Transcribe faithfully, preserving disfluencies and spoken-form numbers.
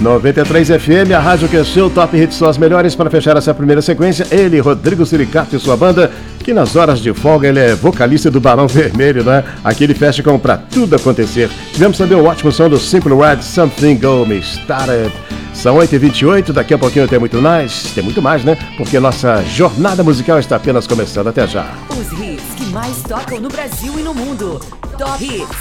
noventa e três F M, a rádio que é seu Top Hits são as melhores. Para fechar essa primeira sequência, ele, Rodrigo Siricato e sua banda, que nas horas de folga ele é vocalista do Barão Vermelho, né? Aqui ele fecha com Pra Tudo Acontecer. Tivemos também o ótimo som do Simple Red, Something Go Me Started. São oito e vinte e oito, daqui a pouquinho tem muito mais, tem muito mais, né? Porque nossa jornada musical está apenas começando. Até já. Os hits que mais tocam no Brasil e no mundo. Top Hits